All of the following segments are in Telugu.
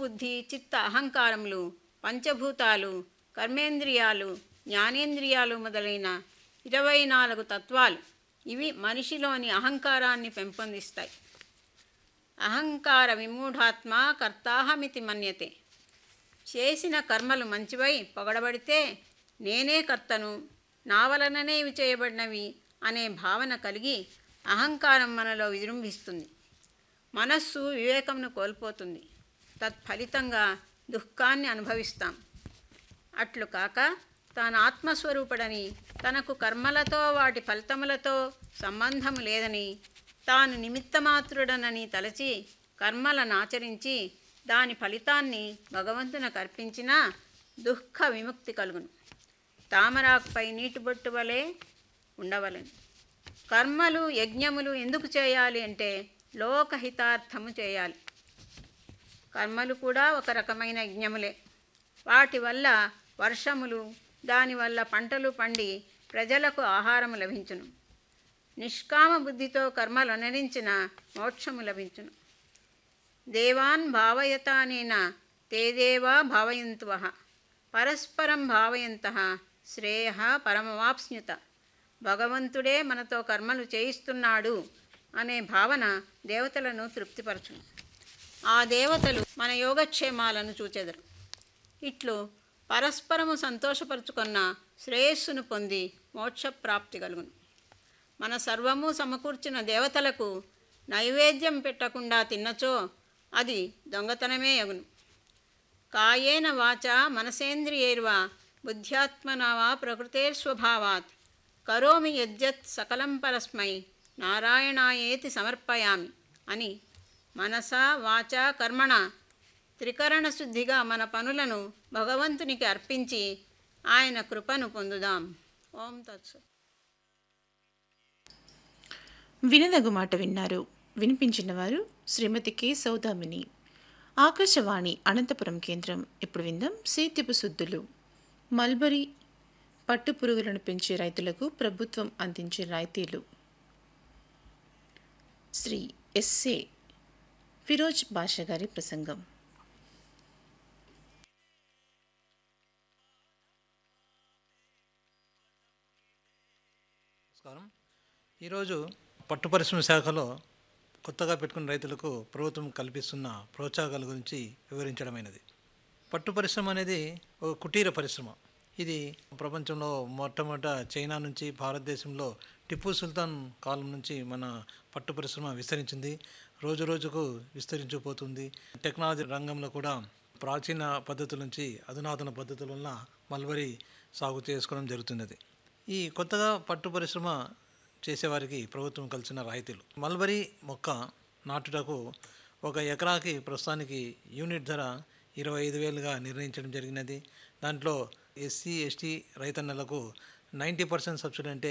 మనోబుద్ధి చిత్త అహంకారములు, పంచభూతాలు, కర్మేంద్రియాలు, జ్ఞానేంద్రియాలు మొదలైన 24 తత్వాలు ఇవి మనిషిలోని అహంకారాన్ని పెంపొందిస్తాయి. అహంకార విమూఢాత్మ కర్తాహమితి మన్యతే. చేసిన కర్మలు మంచివై పొగడబడితే నేనే కర్తను, నా వలననే ఇవి చేయబడినవి అనే భావన కలిగి అహంకారం మనలో విజృంభిస్తుంది. మనస్సు వివేకమును కోల్పోతుంది. తత్ఫలితంగా దుఃఖాన్ని అనుభవిస్తాం. అట్లు కాక తాను ఆత్మస్వరూపుడని, తనకు కర్మలతో వాటి ఫలితములతో సంబంధము లేదని, తాను నిమిత్తమాత్రుడనని తలచి కర్మలను ఆచరించి దాని ఫలితాన్ని భగవంతునికి అర్పించినా దుఃఖ విముక్తి కలుగును. తామరాకుపై నీటి బొట్టు వలె ఉండవలెను. కర్మలు యజ్ఞములు ఎందుకు చేయాలి అంటే లోకహితార్థము చేయాలి. కర్మలు కూడా ఒక రకమైన యజ్ఞములే. వాటి వల్ల వర్షములు, దానివల్ల పంటలు పండి ప్రజలకు ఆహారము లభించును. నిష్కామ బుద్ధితో కర్మలు అనుసరించిన మోక్షము లభించును. దేవాన్ భావయతానేన తే దేవా భావయంతువః పరస్పరం భావయంతః శ్రేయః పరమవాప్స్నుత. భగవంతుడే మనతో కర్మలు చేయిస్తున్నాడు అనే భావన దేవతలను తృప్తిపరచును. ఆ దేవతలు మన యోగక్షేమాలను చూచెదరు. ఇట్లు పరస్పరము సంతోషపరుచుకున్న శ్రేయస్సును పొంది మోక్షప్రాప్తి కలుగును. మన సర్వము సమకూర్చిన దేవతలకు నైవేద్యం పెట్టకుండా తిన్నచో అది దొంగతనమే యగును. కాయేన వాచా మనసేంద్రియైర్వా బుద్ధ్యాత్మనా వా ప్రకృతేర్స్వభావాత్ కరోమి యజ్జత్ సకలం పరస్మై నారాయణాయేతి సమర్పయామి అని మనసా వాచా కర్మణ త్రికరణ శుద్ధిగా మన పనులను భగవంతునికి అర్పించి ఆయన కృపను పొందుదాం. ఓం తత్సత్. వినదగు మాట విన్నారు. వినిపించిన వారు శ్రీమతి కె సౌదామిని. ఆకాశవాణి అనంతపురం కేంద్రం. ఇప్పుడు విందాం సేద్యపు సుద్దులు. మల్బరీ పట్టు పురుగులను పెంచే రైతులకు ప్రభుత్వం అందించే రాయితీలు. శ్రీ ఎస్ఏ ఫిరోజ్ బాషా గారి ప్రసంగం. నమస్కారం. ఈరోజు పట్టు పరిశ్రమ శాఖలో కొత్తగా పెట్టుకున్న రైతులకు ప్రభుత్వం కల్పిస్తున్న ప్రోత్సాహకాల గురించి వివరించడమైనది. పట్టు పరిశ్రమ అనేది ఒక కుటీర పరిశ్రమ. ఇది ప్రపంచంలో మొట్టమొదట చైనా నుంచి భారతదేశంలో టిప్పు సుల్తాన్ కాలం నుంచి మన పట్టు పరిశ్రమ విస్తరించింది. రోజు రోజుకు విస్తరించిపోతుంది. టెక్నాలజీ రంగంలో కూడా ప్రాచీన పద్ధతుల నుంచి అధునాతన పద్ధతుల వలన మల్బరీ సాగు చేసుకోవడం జరుగుతున్నది. ఈ కొత్తగా పట్టు పరిశ్రమ చేసేవారికి ప్రభుత్వం కలిసిన రాయితీలు. మల్బరీ మొక్క నాటుటకు ఒక ఎకరాకి ప్రస్తుతానికి యూనిట్ ధర 25,000గా నిర్ణయించడం జరిగినది. దాంట్లో ఎస్సీ ఎస్టీ రైతన్నలకు 90% సబ్సిడీ అంటే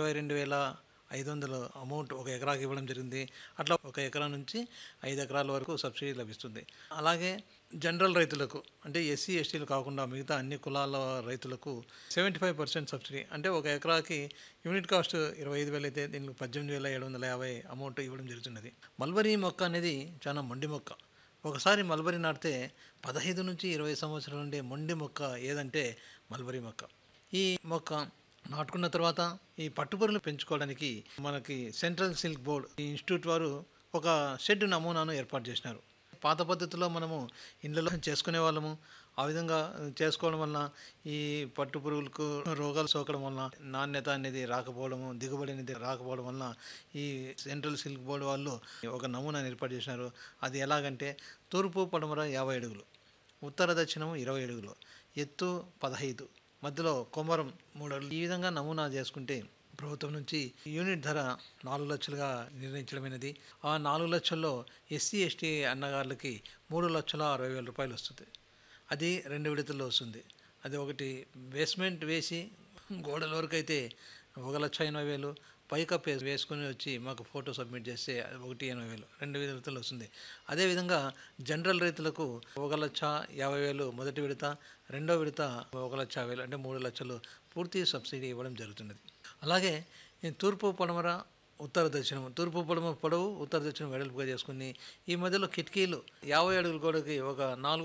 22,500 అమౌంట్ ఒక ఎకరాకి ఇవ్వడం జరిగింది. అట్లా ఒక ఎకరా నుంచి 5 ఎకరాల వరకు సబ్సిడీ లభిస్తుంది. అలాగే జనరల్ రైతులకు అంటే ఎస్సీ ఎస్టీలు కాకుండా మిగతా అన్ని కులాల రైతులకు 75% సబ్సిడీ అంటే ఒక ఎకరాకి యూనిట్ కాస్ట్ 25,000 అయితే దీనికి 18,750 అమౌంట్ ఇవ్వడం జరుగుతున్నది. మల్బరీ మొక్క అనేది చాలా మొండి మొక్క. ఒకసారి మల్బరీ నాటితే 15 నుంచి 20 సంవత్సరాల నుండి మొండి మొక్క ఏదంటే మల్బరీ మొక్క. ఈ మొక్క నాటుకున్న తర్వాత ఈ పట్టుపురుగులు పెంచుకోవడానికి మనకి సెంట్రల్ సిల్క్ బోర్డ్ ఈ ఇన్స్టిట్యూట్ వారు ఒక షెడ్ నమూనాను ఏర్పాటు చేసినారు. పాత పద్ధతిలో మనము ఇళ్ళలో చేసుకునే వాళ్ళము. ఆ విధంగా చేసుకోవడం వలన ఈ పట్టు పురుగులకు రోగాలు సోకడం వలన నాణ్యత అనేది రాకపోవడము, దిగుబడి అనేది రాకపోవడం వలన ఈ సెంట్రల్ సిల్క్ బోర్డు వాళ్ళు ఒక నమూనాను ఏర్పాటు చేసినారు. అది ఎలాగంటే తూర్పు పడమర 50 అడుగులు, ఉత్తర దక్షిణము 20 అడుగులు, ఎత్తు 15, మధ్యలో కొమరం 3 అడుగులు. ఈ విధంగా నమూనా చేసుకుంటే ప్రభుత్వం నుంచి యూనిట్ ధర 4 లక్షలుగా నిర్ణయించడమైనది. ఆ 4 లక్షల్లో ఎస్సీ ఎస్టీ అన్నగారులకి 3,60,000 రూపాయలు వస్తుంది. అది 2 విడతల్లో వస్తుంది. అది ఒకటి బేస్మెంట్ వేసి గోడల వరకు అయితే 1,80,000, పైకప్పు వేసుకొని వచ్చి మాకు ఫోటో సబ్మిట్ చేస్తే 1,80,000, 2 విడతలు వస్తుంది. అదేవిధంగా జనరల్ రైతులకు 1,50,000 మొదటి విడత, రెండో విడత 1,50,000 అంటే 3 లక్షలు పూర్తి సబ్సిడీ ఇవ్వడం జరుగుతున్నది. అలాగే తూర్పు పడమర ఉత్తర దక్షిణం, తూర్పు పడమర పొడవు, ఉత్తర దక్షిణం వెడల్పుగా చేసుకుని ఈ మధ్యలో కిటికీలు 50 అడుగుల గోడకి ఒక 4